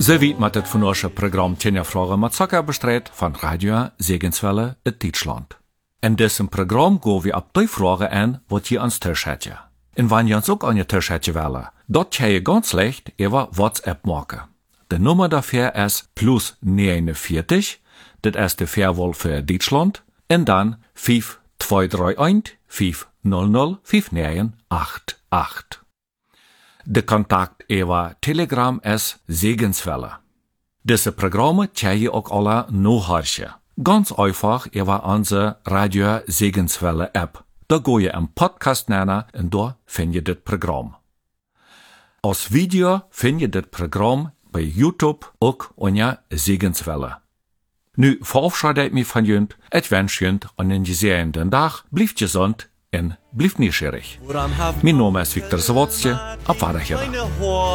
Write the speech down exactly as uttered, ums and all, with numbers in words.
Zo wie met het vandaagse programma Tjenja Vragen met Zakker bestreed van Radio Segenswelle in Deutschland. In diesem Programm gaan we op die vragen aan wat je ons thuis hebt. En wanneer je ons ook aan je thuis hebt willen, dat kan je ganz leicht over WhatsApp maken. De nummer daarvoor is plus negenenveertig, dat is de verwol voor Duitsland, en dan vijf twee drie een vijf nul nul vijf negen acht acht. De contact over Telegram is Segenswelle. Deze programma kan je ook alle nachhören. Ganz einfach over onze Radio Segenswelle app. Da ga je een podcast nennen en daar vind je dit programma. Als video vind je dit programma bij YouTube ook onder Segenswelle. Nu verabschiede ik me van junt. Ik wens junt een gezegende dag. Blijf gezond en blijf nieuwsgierig. Mijn naam is Victor Zawodje. Op Wiederhören.